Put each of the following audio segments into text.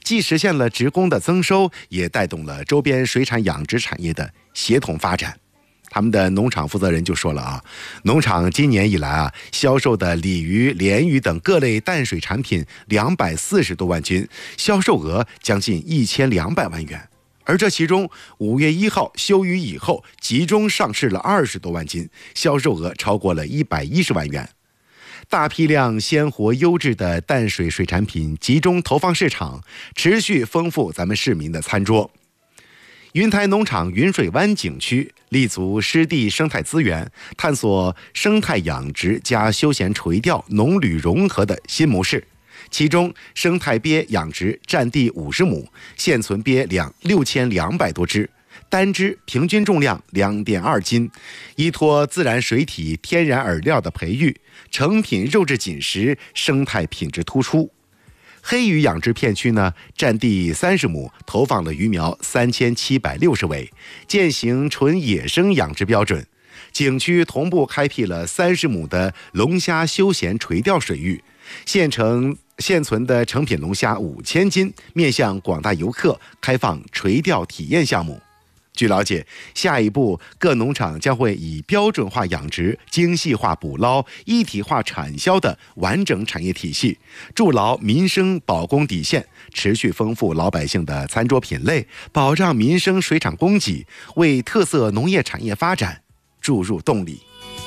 既实现了职工的增收，也带动了周边水产养殖产业的协同发展。他们的农场负责人就说了啊，农场今年以来啊，销售的鲤鱼、鲢鱼等各类淡水产品240多万斤，销售额将近1200万元。而这其中5月1号休渔以后，集中上市了20多万斤，销售额超过了110万元。大批量鲜活优质的淡水水产品集中投放市场，持续丰富咱们市民的餐桌。云台农场云水湾景区立足湿地生态资源，探索生态养殖加休闲垂钓、农旅融合的新模式。其中，生态鳖养殖占地50亩，现存鳖6200多只，单只平均重量2.2斤，依托自然水体、天然饵料的培育，成品肉质紧实，生态品质突出。黑鱼养殖片区呢，占地30亩，投放了鱼苗3760尾，践行纯野生养殖标准。景区同步开辟了30亩的龙虾休闲垂钓水域，现存的成品龙虾5000斤，面向广大游客开放垂钓体验项目。据了解，下一步各农场将会以标准化养殖、精细化捕捞、一体化产销的完整产业体系，筑牢民生保供底线，持续丰富老百姓的餐桌品类，保障民生水产供给，为特色农业产业发展注入动力。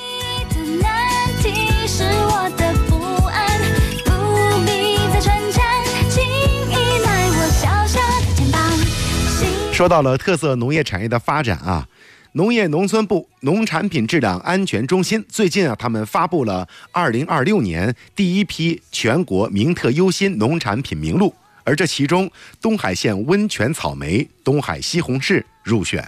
说到了特色农业产业的发展啊，农业农村部农产品质量安全中心最近他们发布了2026年第一批全国名特优新农产品名录，而这其中东海县温泉草莓、东海西红柿入选。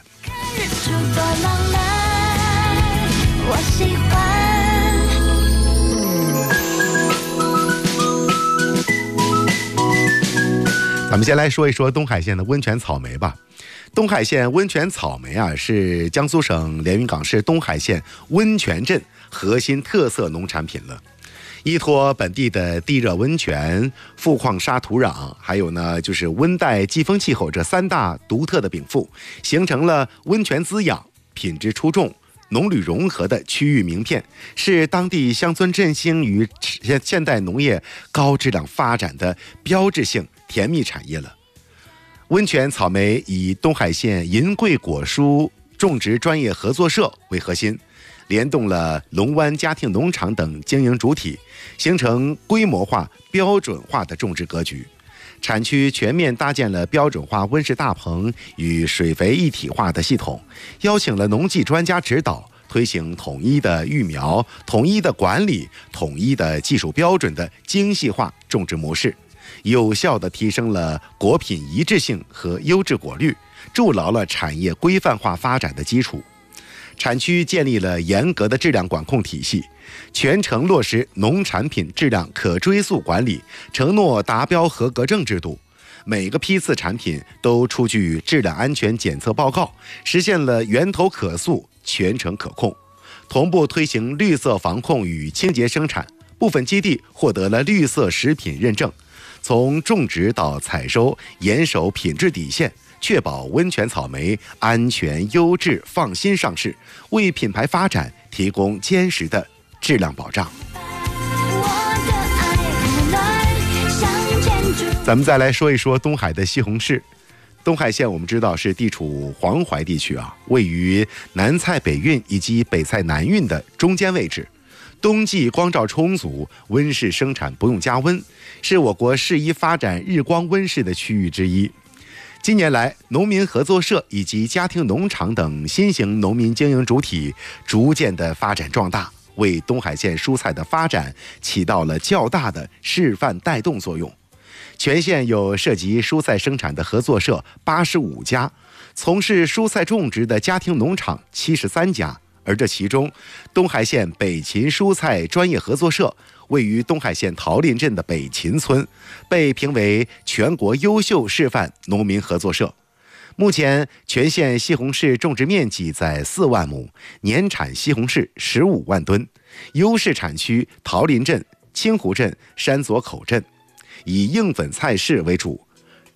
咱们先来说一说东海县的温泉草莓吧。东海县温泉草莓啊，是江苏省连云港市东海县温泉镇核心特色农产品了。依托本地的地热温泉、富矿沙土壤，还有呢就是温带季风气候这3大独特的禀赋，形成了温泉滋养、品质出众、农旅融合的区域名片，是当地乡村振兴与现代农业高质量发展的标志性甜蜜产业了。温泉草莓以东海县银桂果蔬种植专业合作社为核心，联动了龙湾家庭农场等经营主体，形成规模化、标准化的种植格局。产区全面搭建了标准化温室大棚与水肥一体化的系统，邀请了农技专家指导，推行统一的育苗、统一的管理、统一的技术标准的精细化种植模式，有效地提升了果品一致性和优质果率，筑牢了产业规范化发展的基础。产区建立了严格的质量管控体系，全程落实农产品质量可追溯管理，承诺达标合格证制度。每个批次产品都出具质量安全检测报告，实现了源头可溯、全程可控。同步推行绿色防控与清洁生产，部分基地获得了绿色食品认证。从种植到采收，严守品质底线，确保温泉草莓安全优质放心上市，为品牌发展提供坚实的质量保障。咱们再来说一说东海的西红柿。东海县我们知道是地处黄淮地区啊，位于南蔡北运以及北蔡南运的中间位置。冬季光照充足，温室生产不用加温，是我国适宜发展日光温室的区域之一。近年来，农民合作社以及家庭农场等新型农民经营主体逐渐的发展壮大，为东海县蔬菜的发展起到了较大的示范带动作用。全县有涉及蔬菜生产的合作社85家，从事蔬菜种植的家庭农场73家。而这其中，东海县北秦蔬菜专业合作社位于东海县桃林镇的北秦村，被评为全国优秀示范农民合作社。目前，全县西红柿种植面积在4万亩，年产西红柿15万吨，优势产区桃林镇、清湖镇、山左口镇，以硬粉菜市为主，